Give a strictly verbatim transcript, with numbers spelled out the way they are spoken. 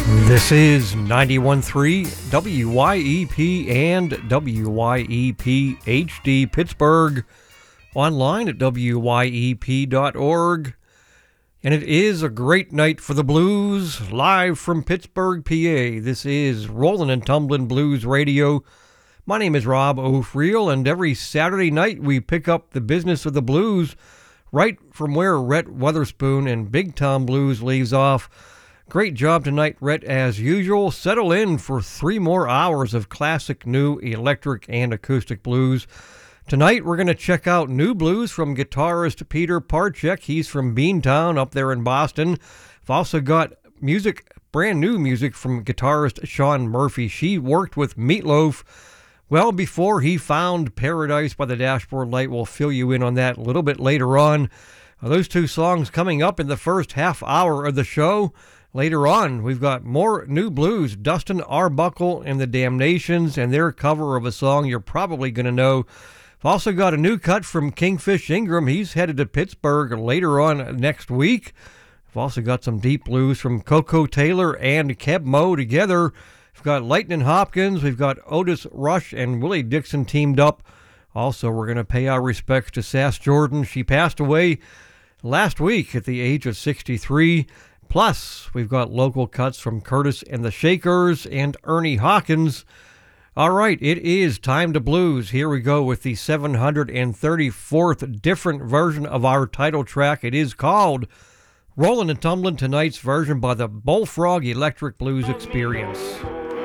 This is ninety-one point three W Y E P and W Y E P H D Pittsburgh, online at W Y E P dot org. And it is a great night for the blues, live from Pittsburgh, P A. This is Rollin' and Tumblin' Blues Radio. My name is Rob O'Friel, and every Saturday night we pick up the business of the blues right from where Rhett Weatherspoon and Big Tom Blues leaves off. Great job tonight, Rhett, as usual. Settle in for three more hours of classic, new, electric, and acoustic blues. Tonight, we're going to check out new blues from guitarist Peter Parchek. He's from Beantown up there in Boston. I've also got music, brand new music from guitarist Sean Murphy. She worked with Meatloaf well before he found Paradise by the Dashboard Light. We'll fill you in on that a little bit later on. Uh, those two songs coming up in the first half hour of the show. Later on, we've got more new blues. Dustin Arbuckle and the Damnations and their cover of a song you're probably going to know. I've also got a new cut from Kingfish Ingram. He's headed to Pittsburgh later on next week. I've also got some deep blues from Coco Taylor and Keb Mo together. We've got Lightnin' Hopkins. We've got Otis Rush and Willie Dixon teamed up. Also, we're going to pay our respects to Sass Jordan. She passed away last week at the age of sixty-three. Plus, we've got local cuts from Curtis and the Shakers and Ernie Hawkins. All right, it is time to blues. Here we go with the seven hundred thirty-fourth different version of our title track. It is called Rollin' and Tumblin', tonight's version by the Bullfrog Electric Blues Experience.